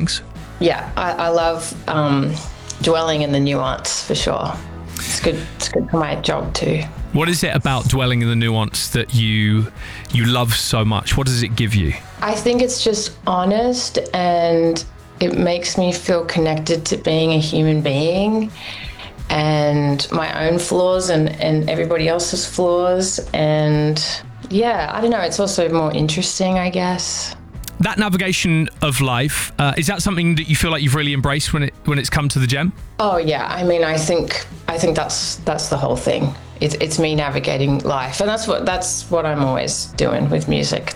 things? Yeah, I love dwelling in the nuance for sure. It's good for my job too. What is it about dwelling in the nuance that you love so much? What does it give you? I think it's just honest, and it makes me feel connected to being a human being and my own flaws and everybody else's flaws. And yeah, I don't know, it's also more interesting, I guess. That navigation of life, is that something that you feel like you've really embraced when it's come to the Gem? Oh yeah, I mean, I think that's the whole thing. It's me navigating life, and that's what I'm always doing with music.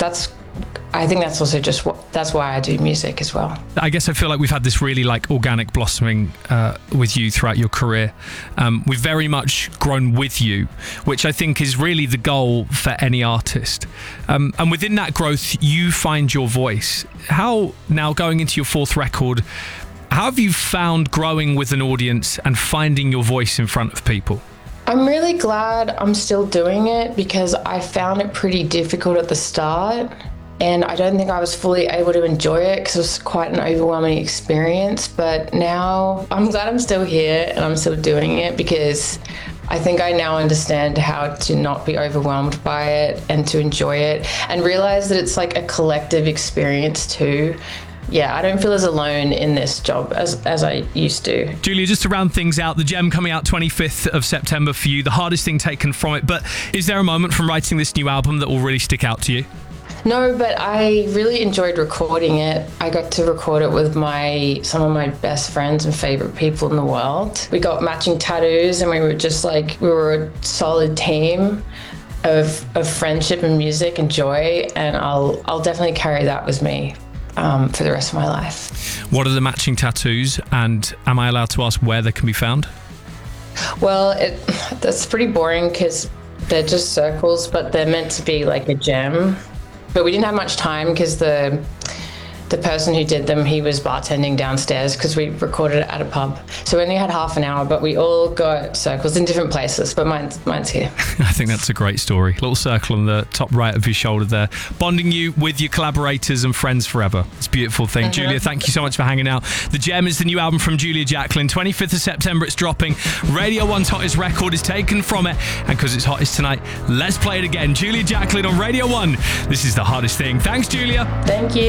I think that's also that's why I do music as well. I guess I feel like we've had this really like organic blossoming with you throughout your career. We've very much grown with you, which I think is really the goal for any artist. And within that growth, you find your voice. How, now going into your fourth record, how have you found growing with an audience and finding your voice in front of people? I'm really glad I'm still doing it, because I found it pretty difficult at the start. And I don't think I was fully able to enjoy it because it was quite an overwhelming experience. But now I'm glad I'm still here and I'm still doing it, because I think I now understand how to not be overwhelmed by it and to enjoy it and realize that it's like a collective experience too. Yeah, I don't feel as alone in this job as I used to. Julia, just to round things out, the Gem coming out 25th of September for you, the hardest thing taken from it. But is there a moment from writing this new album that will really stick out to you? No, but I really enjoyed recording it. I got to record it with some of my best friends and favorite people in the world. We got matching tattoos, and we were a solid team of friendship and music and joy, and I'll definitely carry that with me for the rest of my life. What are the matching tattoos, and am I allowed to ask where they can be found? Well, that's pretty boring because they're just circles, but they're meant to be like a gem. But we didn't have much time because the person who did them, he was bartending downstairs because we recorded it at a pub. So we only had half an hour, but we all got circles in different places, but mine's here. I think that's a great story. Little circle on the top right of your shoulder there, bonding you with your collaborators and friends forever. It's a beautiful thing. Julia, thank you so much for hanging out. The Gem is the new album from Julia Jacklin. 25th of September it's dropping. Radio 1's hottest record is taken from it, and because it's hottest tonight, let's play it again. Julia Jacklin on Radio 1. This is The Hardest Thing. Thanks, Julia. Thank you.